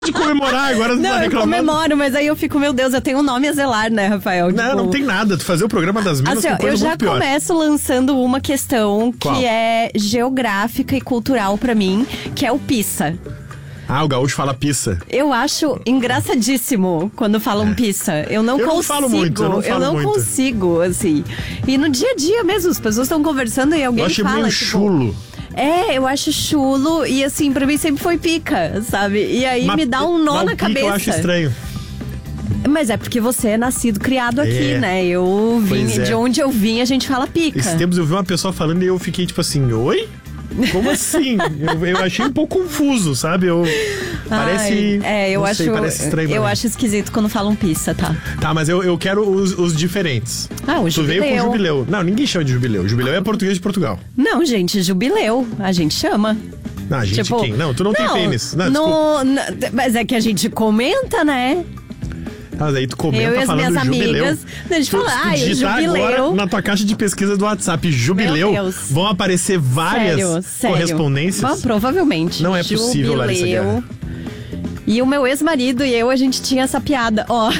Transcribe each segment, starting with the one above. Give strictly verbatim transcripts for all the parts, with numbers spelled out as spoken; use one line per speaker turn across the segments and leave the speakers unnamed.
de comemorar agora.
Não,
tá
eu comemoro, mas aí eu fico, meu Deus, eu tenho um nome a zelar, né, Rafael?
Não,
tipo...
não tem nada. Tu fazer o programa das minas
assim,
com
ó,
coisa
eu já
muito pior.
começo lançando uma questão
Qual?
que é geográfica e cultural pra mim, que é o pizza.
Ah, o gaúcho fala pizza.
Eu acho engraçadíssimo quando falam pizza. Eu não
Eu não
consigo.
falo muito, eu não falo
eu não
muito.
consigo, assim. E no dia a dia mesmo, as pessoas estão conversando e alguém
Eu achei
fala,
meio
tipo,
chulo.
É, eu acho chulo e assim, pra mim sempre foi pica, sabe? E aí
Mas-
me dá um nó
mas o
na
pica
cabeça.
eu acho estranho.
Mas é porque você é nascido, criado aqui,
É.
né? Eu vim,
Pois é.
de onde eu vim, a gente fala pica.
Esses tempos eu vi uma pessoa falando e eu fiquei tipo assim, oi? Como assim? eu, eu achei um pouco confuso, sabe? Eu, parece...
Ai, é, eu
não
acho,
sei, parece estranho pra
eu
mim.
acho esquisito quando falam pizza, tá?
Tá, mas eu, eu quero os, os diferentes.
Ah, o
Tu veio com
jubileu.
jubileu. Não, ninguém chama de jubileu. Jubileu é português de Portugal.
Não, gente, jubileu, a gente chama.
Não, a gente
Tipo,
quem? Não, tu não, tem pênis. Não, desculpa.
no, na- mas é que a gente comenta, né?
Mas aí tu comenta
Eu e as
falando
minhas
jubileu.
amigas, a gente
Tu-
fala,
se tu
ai, o
digitar
jubileu.
agora na tua caixa de pesquisa do WhatsApp, jubileu,
Meu Deus.
vão aparecer várias
Sério, sério.
correspondências.
Bom, provavelmente.
Não é possível, Larissa Guerra.
E o meu ex-marido e eu, a gente tinha essa piada. Ó,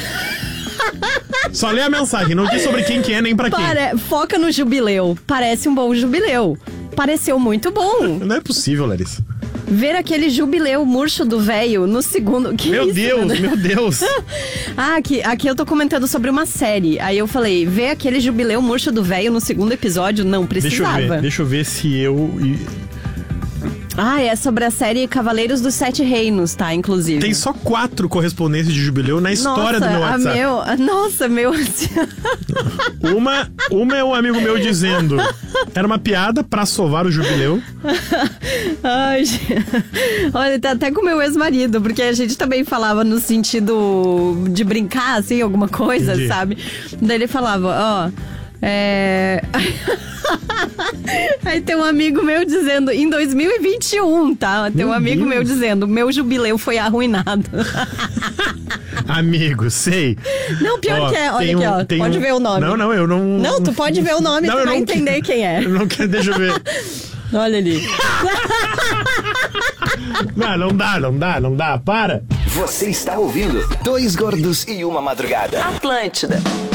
Só lê a mensagem, não diz sobre quem que é nem pra quem.
pare- foca no jubileu. Parece um bom jubileu. Pareceu muito bom.
Não é possível, Larissa.
Ver aquele jubileu murcho do velho no segundo... Que
Meu
isso,
Deus,
né?
meu Deus.
Ah, aqui, aqui eu tô comentando sobre uma série. Aí eu falei, ver aquele jubileu murcho do velho no segundo episódio, não
Deixa eu
precisava.
ver, deixa eu ver se eu...
Ah, é sobre a série Cavaleiros dos Sete Reinos, tá? Inclusive.
Tem só quatro correspondências de jubileu na história
nossa,
do meu
a
WhatsApp.
meu, nossa, meu...
Uma, uma é um amigo meu dizendo, era uma piada pra sovar o jubileu.
Ai, gente. Olha, tá até com o meu ex-marido, porque a gente também falava no sentido de brincar, assim, alguma coisa,
Entendi.
sabe? Daí ele falava, ó... É... Aí tem um amigo meu dizendo, em dois mil e vinte e um, tá? Tem um
Meu
amigo
Deus.
meu dizendo, meu jubileu foi arruinado.
Amigo, sei.
Não, pior
Ó,
que é, olha
tem
aqui,
um-
ó,
tem
pode
um-
ver o nome.
Não, não, eu não...
Não, tu pode ver o nome,
Não,
tu
eu
vai
não
entender
que-
quem é.
Eu não quero, deixa eu ver.
Olha ali.
Não, não dá, não dá, não dá, para.
Você está ouvindo Dois Gordos e Uma Madrugada.
Atlântida.